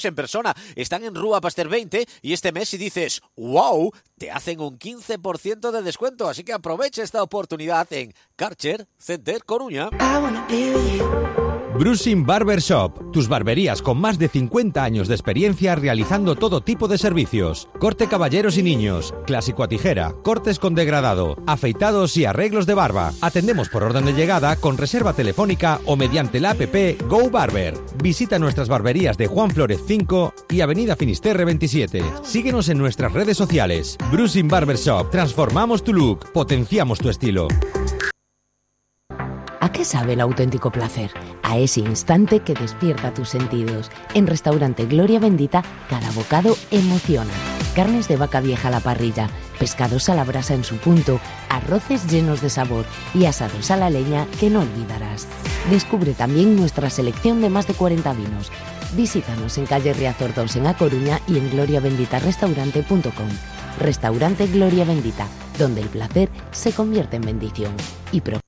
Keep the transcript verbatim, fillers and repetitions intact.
en persona. Están en Rúa Pasteur veinte y este mes si dices wow, te hacen un quince por ciento de descuento. Así que aprovecha esta oportunidad en Karcher Center Coruña. Brusin Barber Shop, tus barberías con más de cincuenta años de experiencia realizando todo tipo de servicios. Corte caballeros y niños, clásico a tijera, cortes con degradado, afeitados y arreglos de barba. Atendemos por orden de llegada con reserva telefónica o mediante la app Go Barber. Visita nuestras barberías de Juan Flórez cinco y Avenida Finisterre veintisiete. Síguenos en nuestras redes sociales. Brusin Barber Shop, transformamos tu look, potenciamos tu estilo. ¿A qué sabe el auténtico placer? A ese instante que despierta tus sentidos. En Restaurante Gloria Bendita, cada bocado emociona. Carnes de vaca vieja a la parrilla, pescados a la brasa en su punto, arroces llenos de sabor y asados a la leña que no olvidarás. Descubre también nuestra selección de más de cuarenta vinos. Visítanos en calle Riazor dos en A Coruña y en gloria bendita restaurante punto com. Restaurante Gloria Bendita, donde el placer se convierte en bendición. Y